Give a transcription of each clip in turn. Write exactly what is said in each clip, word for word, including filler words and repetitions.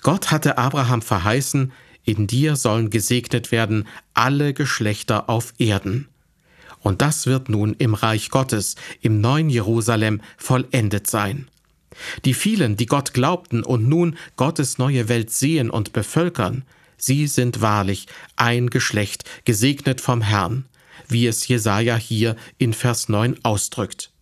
Gott hatte Abraham verheißen, in dir sollen gesegnet werden alle Geschlechter auf Erden. Und das wird nun im Reich Gottes, im neuen Jerusalem, vollendet sein. Die vielen, die Gott glaubten und nun Gottes neue Welt sehen und bevölkern, sie sind wahrlich ein Geschlecht, gesegnet vom Herrn, wie es Jesaja hier in Vers neun ausdrückt.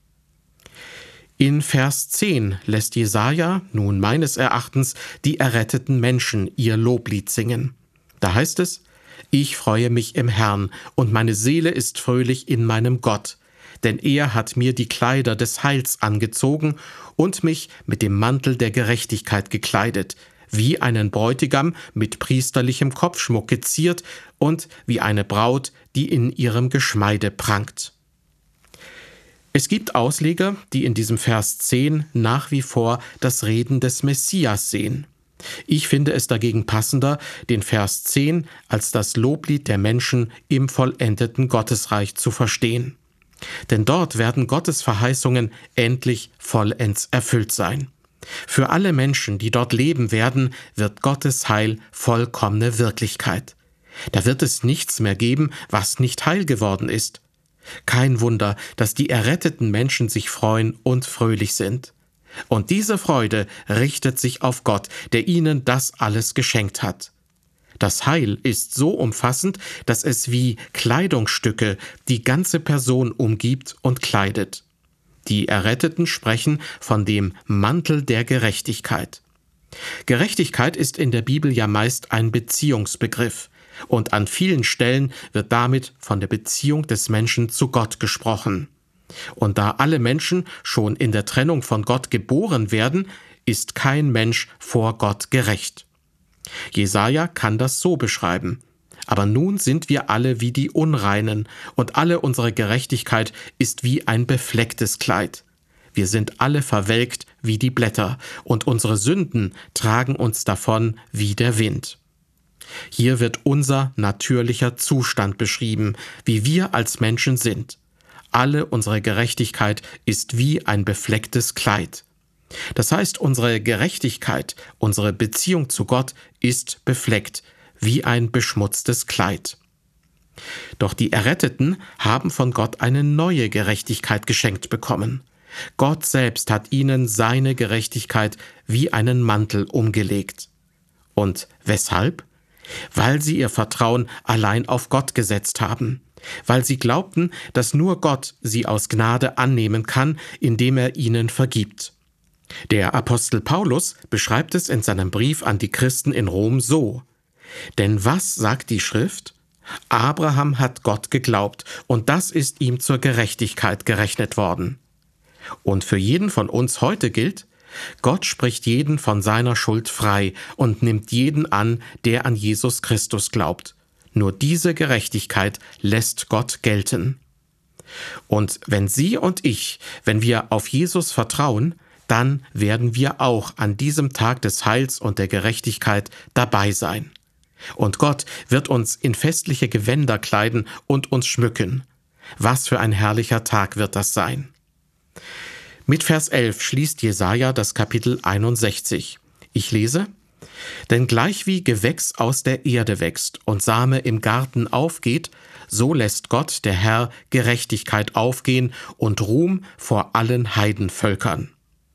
In Vers zehn lässt Jesaja nun meines Erachtens die erretteten Menschen ihr Loblied singen. Da heißt es: Ich freue mich im Herrn, und meine Seele ist fröhlich in meinem Gott, denn er hat mir die Kleider des Heils angezogen und mich mit dem Mantel der Gerechtigkeit gekleidet, wie einen Bräutigam mit priesterlichem Kopfschmuck geziert und wie eine Braut, die in ihrem Geschmeide prangt. Es gibt Ausleger, die in diesem Vers zehn nach wie vor das Reden des Messias sehen. Ich finde es dagegen passender, den Vers zehn als das Loblied der Menschen im vollendeten Gottesreich zu verstehen. Denn dort werden Gottes Verheißungen endlich vollends erfüllt sein. Für alle Menschen, die dort leben werden, wird Gottes Heil vollkommene Wirklichkeit. Da wird es nichts mehr geben, was nicht heil geworden ist. Kein Wunder, dass die erretteten Menschen sich freuen und fröhlich sind. Und diese Freude richtet sich auf Gott, der ihnen das alles geschenkt hat. Das Heil ist so umfassend, dass es wie Kleidungsstücke die ganze Person umgibt und kleidet. Die Erretteten sprechen von dem Mantel der Gerechtigkeit. Gerechtigkeit ist in der Bibel ja meist ein Beziehungsbegriff. Und an vielen Stellen wird damit von der Beziehung des Menschen zu Gott gesprochen. Und da alle Menschen schon in der Trennung von Gott geboren werden, ist kein Mensch vor Gott gerecht. Jesaja kann das so beschreiben: Aber nun sind wir alle wie die Unreinen, und alle unsere Gerechtigkeit ist wie ein beflecktes Kleid. Wir sind alle verwelkt wie die Blätter, und unsere Sünden tragen uns davon wie der Wind. Hier wird unser natürlicher Zustand beschrieben, wie wir als Menschen sind. Alle unsere Gerechtigkeit ist wie ein beflecktes Kleid. Das heißt, unsere Gerechtigkeit, unsere Beziehung zu Gott ist befleckt, wie ein beschmutztes Kleid. Doch die Erretteten haben von Gott eine neue Gerechtigkeit geschenkt bekommen. Gott selbst hat ihnen seine Gerechtigkeit wie einen Mantel umgelegt. Und weshalb? Weil sie ihr Vertrauen allein auf Gott gesetzt haben, weil sie glaubten, dass nur Gott sie aus Gnade annehmen kann, indem er ihnen vergibt. Der Apostel Paulus beschreibt es in seinem Brief an die Christen in Rom so: Denn was sagt die Schrift? Abraham hat Gott geglaubt, und das ist ihm zur Gerechtigkeit gerechnet worden. Und für jeden von uns heute gilt: Gott spricht jeden von seiner Schuld frei und nimmt jeden an, der an Jesus Christus glaubt. Nur diese Gerechtigkeit lässt Gott gelten. Und wenn Sie und ich, wenn wir auf Jesus vertrauen, dann werden wir auch an diesem Tag des Heils und der Gerechtigkeit dabei sein. Und Gott wird uns in festliche Gewänder kleiden und uns schmücken. Was für ein herrlicher Tag wird das sein! Mit Vers elf schließt Jesaja das Kapitel einundsechzig. Ich lese: Denn gleich wie Gewächs aus der Erde wächst und Same im Garten aufgeht, so lässt Gott, der Herr, Gerechtigkeit aufgehen und Ruhm vor allen Heidenvölkern.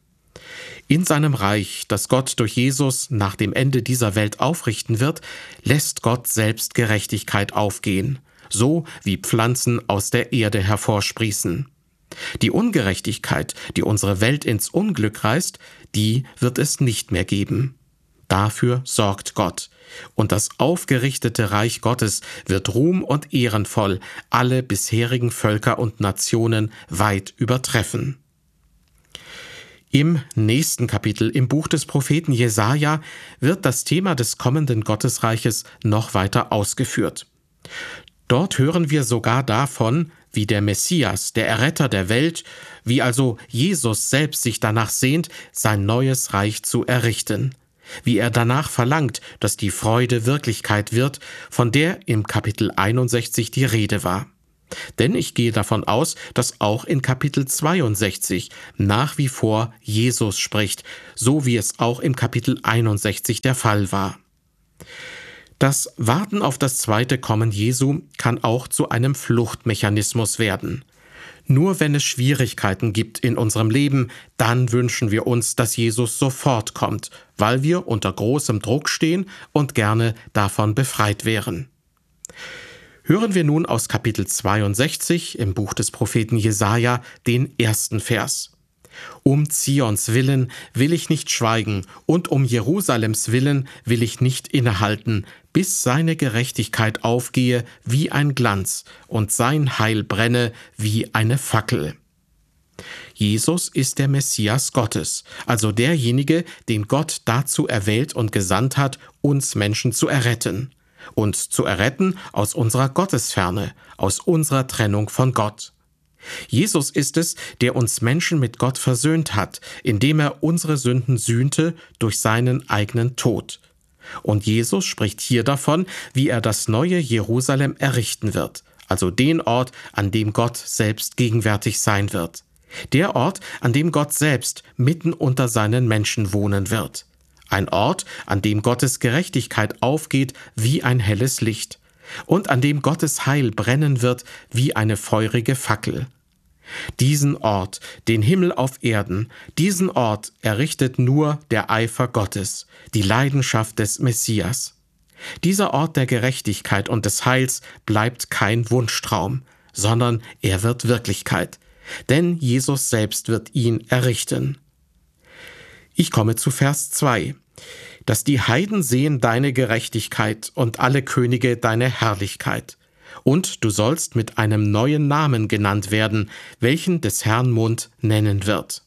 In seinem Reich, das Gott durch Jesus nach dem Ende dieser Welt aufrichten wird, lässt Gott selbst Gerechtigkeit aufgehen, so wie Pflanzen aus der Erde hervorsprießen. Die Ungerechtigkeit, die unsere Welt ins Unglück reißt, die wird es nicht mehr geben. Dafür sorgt Gott. Und das aufgerichtete Reich Gottes wird ruhm- und ehrenvoll alle bisherigen Völker und Nationen weit übertreffen. Im nächsten Kapitel im Buch des Propheten Jesaja wird das Thema des kommenden Gottesreiches noch weiter ausgeführt. Dort hören wir sogar davon, wie der Messias, der Erretter der Welt, wie also Jesus selbst sich danach sehnt, sein neues Reich zu errichten, wie er danach verlangt, dass die Freude Wirklichkeit wird, von der im Kapitel einundsechzig die Rede war. Denn ich gehe davon aus, dass auch in Kapitel zweiundsechzig nach wie vor Jesus spricht, so wie es auch im Kapitel einundsechzig der Fall war. Das Warten auf das zweite Kommen Jesu kann auch zu einem Fluchtmechanismus werden. Nur wenn es Schwierigkeiten gibt in unserem Leben, dann wünschen wir uns, dass Jesus sofort kommt, weil wir unter großem Druck stehen und gerne davon befreit wären. Hören wir nun aus Kapitel zweiundsechzig im Buch des Propheten Jesaja den ersten Vers. Um Zions willen will ich nicht schweigen und um Jerusalems willen will ich nicht innehalten, bis seine Gerechtigkeit aufgehe wie ein Glanz und sein Heil brenne wie eine Fackel. Jesus ist der Messias Gottes, also derjenige, den Gott dazu erwählt und gesandt hat, uns Menschen zu erretten. Uns zu erretten aus unserer Gottesferne, aus unserer Trennung von Gott. Jesus ist es, der uns Menschen mit Gott versöhnt hat, indem er unsere Sünden sühnte durch seinen eigenen Tod. Und Jesus spricht hier davon, wie er das neue Jerusalem errichten wird, also den Ort, an dem Gott selbst gegenwärtig sein wird. Der Ort, an dem Gott selbst mitten unter seinen Menschen wohnen wird. Ein Ort, an dem Gottes Gerechtigkeit aufgeht wie ein helles Licht und an dem Gottes Heil brennen wird wie eine feurige Fackel. Diesen Ort, den Himmel auf Erden, diesen Ort errichtet nur der Eifer Gottes, die Leidenschaft des Messias. Dieser Ort der Gerechtigkeit und des Heils bleibt kein Wunschtraum, sondern er wird Wirklichkeit, denn Jesus selbst wird ihn errichten. Ich komme zu Vers zwei. Dass die Heiden sehen deine Gerechtigkeit und alle Könige deine Herrlichkeit. Und du sollst mit einem neuen Namen genannt werden, welchen des Herrn Mund nennen wird.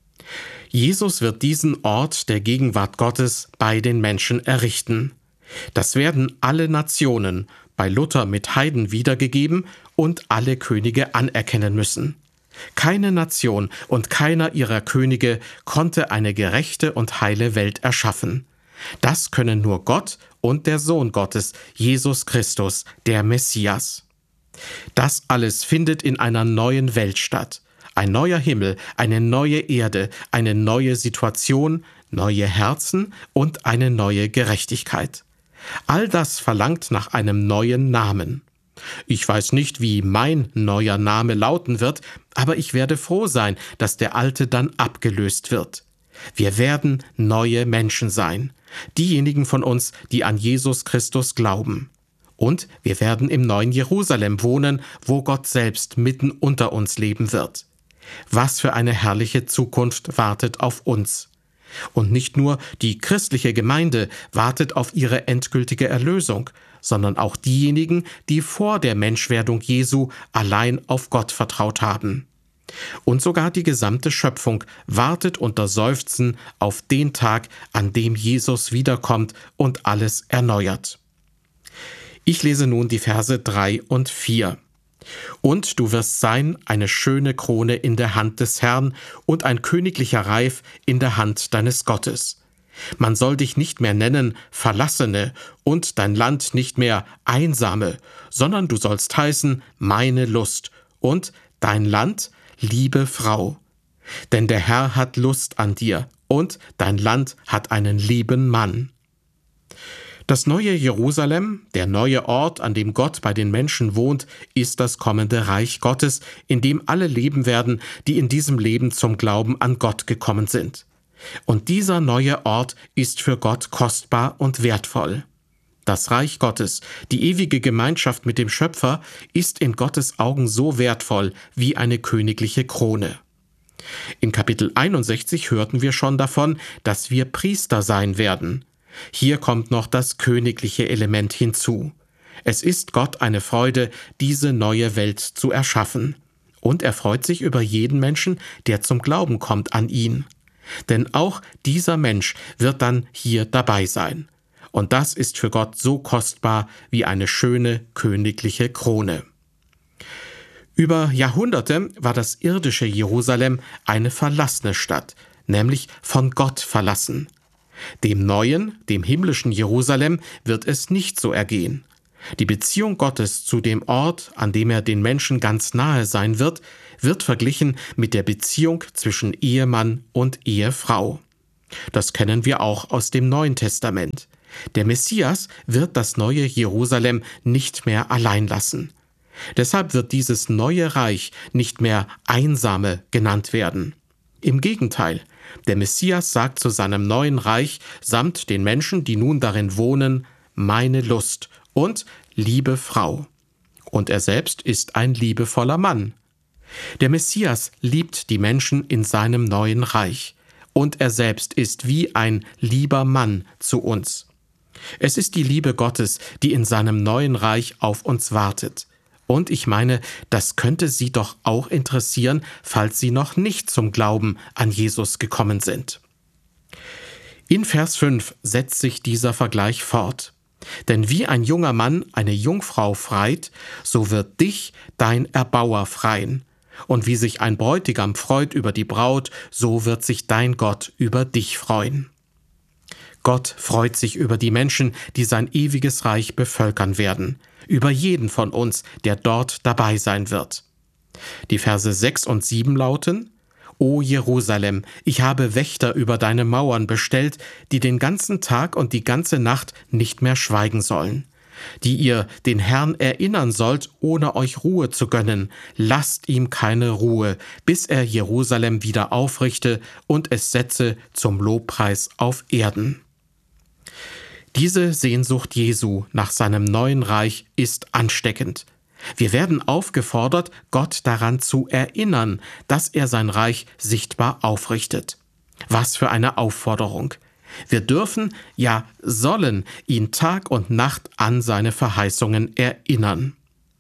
Jesus wird diesen Ort der Gegenwart Gottes bei den Menschen errichten. Das werden alle Nationen, bei Luther mit Heiden wiedergegeben, und alle Könige anerkennen müssen. Keine Nation und keiner ihrer Könige konnte eine gerechte und heile Welt erschaffen. Das können nur Gott und der Sohn Gottes, Jesus Christus, der Messias. Das alles findet in einer neuen Welt statt. Ein neuer Himmel, eine neue Erde, eine neue Situation, neue Herzen und eine neue Gerechtigkeit. All das verlangt nach einem neuen Namen. Ich weiß nicht, wie mein neuer Name lauten wird, aber ich werde froh sein, dass der alte dann abgelöst wird. Wir werden neue Menschen sein, diejenigen von uns, die an Jesus Christus glauben. Und wir werden im neuen Jerusalem wohnen, wo Gott selbst mitten unter uns leben wird. Was für eine herrliche Zukunft wartet auf uns. Und nicht nur die christliche Gemeinde wartet auf ihre endgültige Erlösung, sondern auch diejenigen, die vor der Menschwerdung Jesu allein auf Gott vertraut haben. Und sogar die gesamte Schöpfung wartet unter Seufzen auf den Tag, an dem Jesus wiederkommt und alles erneuert. Ich lese nun die Verse drei und vier. Und du wirst sein eine schöne Krone in der Hand des Herrn und ein königlicher Reif in der Hand deines Gottes. Man soll dich nicht mehr nennen Verlassene und dein Land nicht mehr Einsame, sondern du sollst heißen meine Lust und dein Land liebe Frau. Denn der Herr hat Lust an dir und dein Land hat einen lieben Mann. Das neue Jerusalem, der neue Ort, an dem Gott bei den Menschen wohnt, ist das kommende Reich Gottes, in dem alle leben werden, die in diesem Leben zum Glauben an Gott gekommen sind. Und dieser neue Ort ist für Gott kostbar und wertvoll. Das Reich Gottes, die ewige Gemeinschaft mit dem Schöpfer, ist in Gottes Augen so wertvoll wie eine königliche Krone. In Kapitel einundsechzig hörten wir schon davon, dass wir Priester sein werden. Hier kommt noch das königliche Element hinzu. Es ist Gott eine Freude, diese neue Welt zu erschaffen. Und er freut sich über jeden Menschen, der zum Glauben kommt an ihn. Denn auch dieser Mensch wird dann hier dabei sein. Und das ist für Gott so kostbar wie eine schöne königliche Krone. Über Jahrhunderte war das irdische Jerusalem eine verlassene Stadt, nämlich von Gott verlassen. Dem neuen, dem himmlischen Jerusalem wird es nicht so ergehen. Die Beziehung Gottes zu dem Ort, an dem er den Menschen ganz nahe sein wird, wird verglichen mit der Beziehung zwischen Ehemann und Ehefrau. Das kennen wir auch aus dem Neuen Testament. Der Messias wird das neue Jerusalem nicht mehr allein lassen. Deshalb wird dieses neue Reich nicht mehr Einsame genannt werden. Im Gegenteil, der Messias sagt zu seinem neuen Reich samt den Menschen, die nun darin wohnen, meine Lust und liebe Frau. Und er selbst ist ein liebevoller Mann. Der Messias liebt die Menschen in seinem neuen Reich. Und er selbst ist wie ein lieber Mann zu uns. Es ist die Liebe Gottes, die in seinem neuen Reich auf uns wartet. Und ich meine, das könnte Sie doch auch interessieren, falls Sie noch nicht zum Glauben an Jesus gekommen sind. In Vers fünf setzt sich dieser Vergleich fort. Denn wie ein junger Mann eine Jungfrau freit, so wird dich dein Erbauer freien. Und wie sich ein Bräutigam freut über die Braut, so wird sich dein Gott über dich freuen. Gott freut sich über die Menschen, die sein ewiges Reich bevölkern werden, über jeden von uns, der dort dabei sein wird. Die Verse sechs und sieben lauten: O Jerusalem, ich habe Wächter über deine Mauern bestellt, die den ganzen Tag und die ganze Nacht nicht mehr schweigen sollen, die ihr den Herrn erinnern sollt, ohne euch Ruhe zu gönnen. Lasst ihm keine Ruhe, bis er Jerusalem wieder aufrichte und es setze zum Lobpreis auf Erden. Diese Sehnsucht Jesu nach seinem neuen Reich ist ansteckend. Wir werden aufgefordert, Gott daran zu erinnern, dass er sein Reich sichtbar aufrichtet. Was für eine Aufforderung! Wir dürfen, ja sollen, ihn Tag und Nacht an seine Verheißungen erinnern.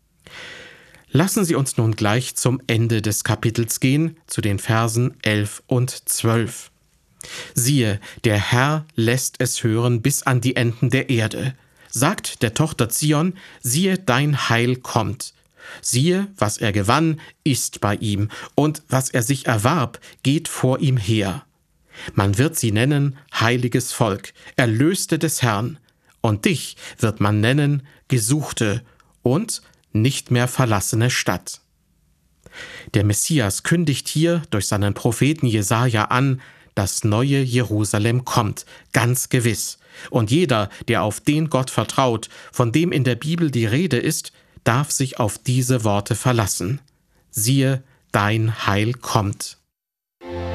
Lassen Sie uns nun gleich zum Ende des Kapitels gehen, zu den Versen elf und zwölf. Siehe, der Herr lässt es hören bis an die Enden der Erde. Sagt der Tochter Zion, siehe, dein Heil kommt. Siehe, was er gewann, ist bei ihm, und was er sich erwarb, geht vor ihm her. Man wird sie nennen heiliges Volk, Erlöste des Herrn, und dich wird man nennen Gesuchte und nicht mehr verlassene Stadt. Der Messias kündigt hier durch seinen Propheten Jesaja an, das neue Jerusalem kommt, ganz gewiss. Und jeder, der auf den Gott vertraut, von dem in der Bibel die Rede ist, darf sich auf diese Worte verlassen. Siehe, dein Heil kommt.